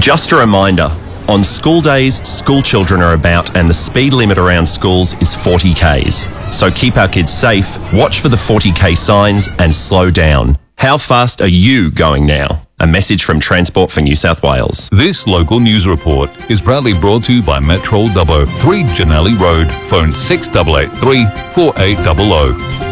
Just a reminder, on school days, school children are about and the speed limit around schools is 40 k's. So keep our kids safe, watch for the 40k signs and slow down. How fast are you going now? A message from Transport for New South Wales. This local news report is proudly brought to you by Metrol Dubbo, 3 Janelli Road, phone 6883 4800.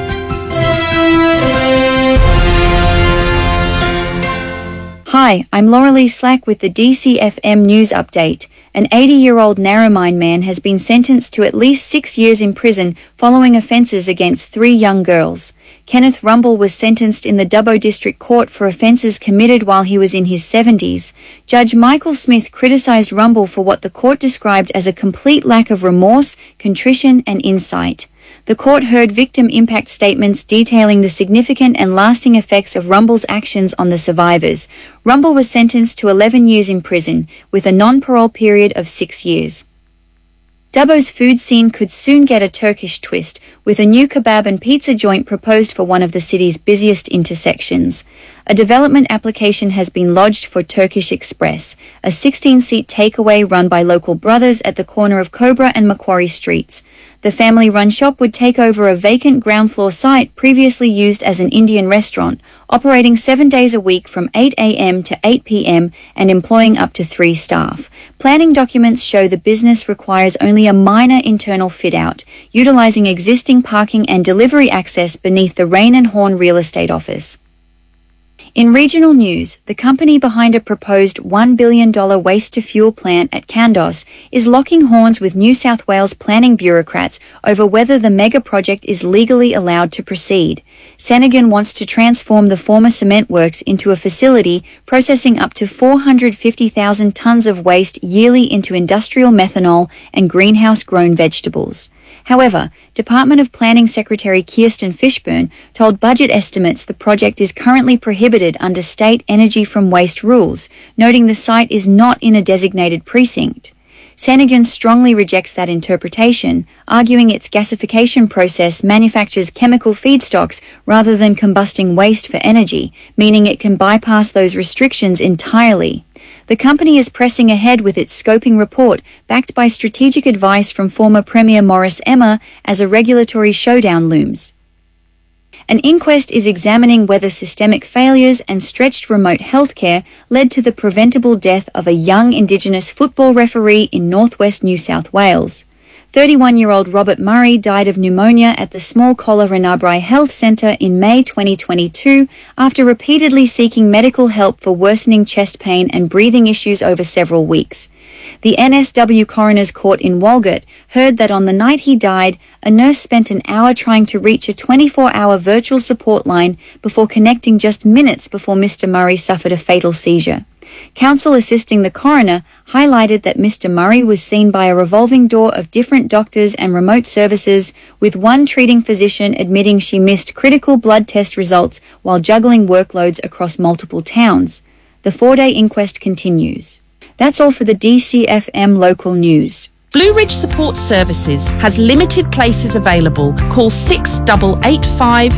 Hi, I'm Laura Lee Slack with the DCFM News Update. An 80-year-old Narromine man has been sentenced to at least 6 years in prison following offences against 3 young girls. Kenneth Rumble was sentenced in the Dubbo District Court for offences committed while he was in his 70s. Judge Michael Smith criticised Rumble for what the court described as a complete lack of remorse, contrition and insight. The court heard victim impact statements detailing the significant and lasting effects of Rumble's actions on the survivors. Rumble was sentenced to 11 years in prison, with a non-parole period of 6 years. Dubbo's food scene could soon get a Turkish twist, with a new kebab and pizza joint proposed for one of the city's busiest intersections. A development application has been lodged for Turkish Express, a 16-seat takeaway run by local brothers at the corner of Cobra and Macquarie Streets. The family-run shop would take over a vacant ground floor site previously used as an Indian restaurant, operating 7 days a week from 8 a.m. to 8 p.m. and employing up to 3 staff. Planning documents show the business requires only a minor internal fit-out, utilizing existing parking and delivery access beneath the Rain and Horn real estate office. In regional news, the company behind a proposed $1 billion waste-to-fuel plant at Kandos is locking horns with New South Wales planning bureaucrats over whether the mega project is legally allowed to proceed. Senegan wants to transform the former cement works into a facility processing up to 450,000 tonnes of waste yearly into industrial methanol and greenhouse-grown vegetables. However, Department of Planning Secretary Kirsten Fishburn told Budget Estimates the project is currently prohibited under state energy from waste rules, noting the site is not in a designated precinct. Senegan strongly rejects that interpretation, arguing its gasification process manufactures chemical feedstocks rather than combusting waste for energy, meaning it can bypass those restrictions entirely. The company is pressing ahead with its scoping report, backed by strategic advice from former Premier Maurice Emma as a regulatory showdown looms. An inquest is examining whether systemic failures and stretched remote healthcare led to the preventable death of a young Indigenous football referee in northwest New South Wales. 31-year-old Robert Murray died of pneumonia at the Small Collar Renabrai Health Centre in May 2022 after repeatedly seeking medical help for worsening chest pain and breathing issues over several weeks. The NSW Coroner's Court in Walgett heard that on the night he died, a nurse spent an hour trying to reach a 24-hour virtual support line before connecting just minutes before Mr. Murray suffered a fatal seizure. Counsel assisting the coroner highlighted that Mr. Murray was seen by a revolving door of different doctors and remote services, with one treating physician admitting she missed critical blood test results while juggling workloads across multiple towns. The 4-day inquest continues. That's all for the DCFM local news. Blue Ridge Support Services has limited places available. Call 6885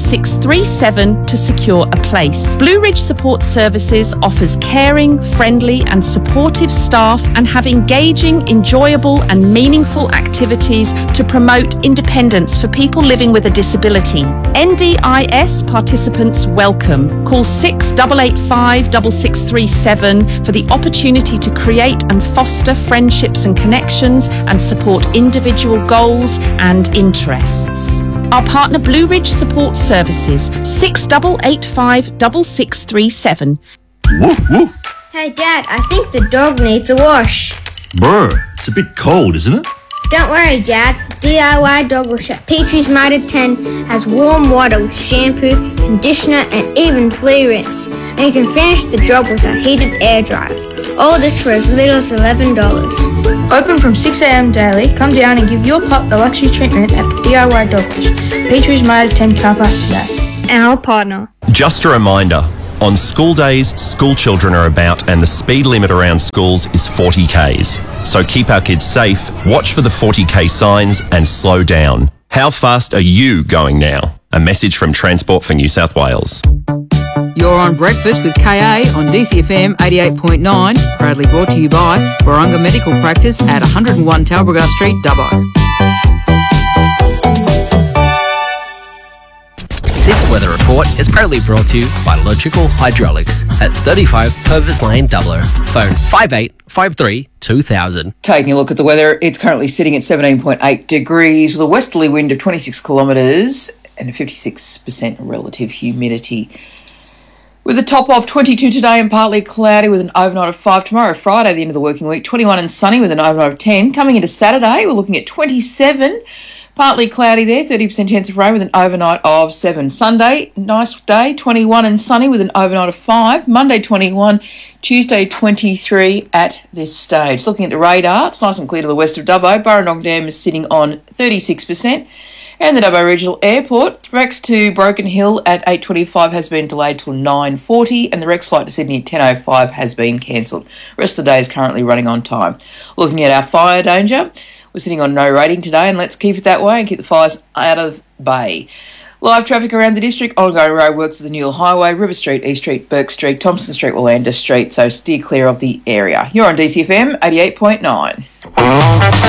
6637 to secure a place. Blue Ridge Support Services offers caring, friendly and supportive staff and have engaging, enjoyable and meaningful activities to promote independence for people living with a disability. NDIS participants welcome. Call 6885 6637 for the opportunity to create and foster friendships and connections and support individual goals and interests. Our partner Blue Ridge Support Services, 6885 6637. Woof, woof. Hey Dad, I think the dog needs a wash. Bro, it's a bit cold, isn't it? Don't worry Dad, the DIY dog wash at Petrie's Mitre 10 has warm water with shampoo, conditioner and even flea rinse. And you can finish the job with a heated air dryer. All this for as little as $11. Open from 6 a.m. daily. Come down and give your pup the luxury treatment at the DIY Dog Wash, Petrie's Mitre 10 car park today. Our partner. Just a reminder, on school days, school children are about and the speed limit around schools is 40 k's. So keep our kids safe, watch for the 40k signs and slow down. How fast are you going now? A message from Transport for New South Wales. You're on Breakfast with KA on DCFM 88.9, proudly brought to you by Warunga Medical Practice at 101 Talbragar Street, Dubbo. This weather report is proudly brought to you by Logical Hydraulics at 35 Purvis Lane, Dubbo. Phone 5853 2000. Taking a look at the weather, it's currently sitting at 17.8 degrees with a westerly wind of 26 kilometres and a 56% relative humidity. With a top of 22 today and partly cloudy with an overnight of 5 tomorrow, Friday, the end of the working week, 21 and sunny with an overnight of 10. Coming into Saturday, we're looking at 27, partly cloudy there, 30% chance of rain with an overnight of 7. Sunday, nice day, 21 and sunny with an overnight of 5. Monday, 21, Tuesday, 23 at this stage. Looking at the radar, it's nice and clear to the west of Dubbo. Burrendong Dam is sitting on 36%. And the Dubbo Regional Airport, Rex to Broken Hill at 8:25 has been delayed till 9:40, and the Rex flight to Sydney at 10:05 has been cancelled. The rest of the day is currently running on time. Looking at our fire danger, we're sitting on no rating today, and let's keep it that way and keep the fires out of bay. Live traffic around the district, ongoing roadworks of the Newell Highway, River Street, East Street, Burke Street, Thompson Street, Willanda Street, so steer clear of the area. You're on DCFM 88.9.